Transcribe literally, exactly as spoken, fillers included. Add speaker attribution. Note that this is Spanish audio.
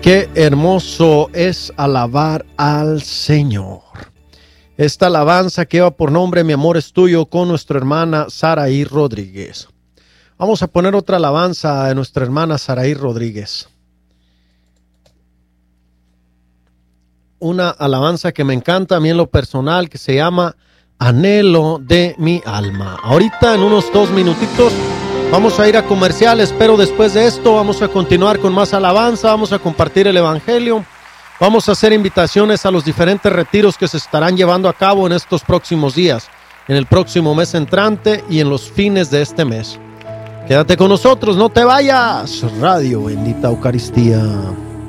Speaker 1: Qué hermoso es alabar al Señor. Esta alabanza que lleva por nombre Mi amor es tuyo, con nuestra hermana Saraí Rodríguez. Vamos a poner otra alabanza de nuestra hermana Saraí Rodríguez. Una alabanza que me encanta a mí en lo personal, que se llama Anhelo de mi alma. Ahorita en unos dos minutitos vamos a ir a comerciales, pero después de esto vamos a continuar con más alabanza, vamos a compartir el evangelio, vamos a hacer invitaciones a los diferentes retiros que se estarán llevando a cabo en estos próximos días, en el próximo mes entrante y en los fines de este mes. Quédate con nosotros, no te vayas. Radio Bendita Eucaristía.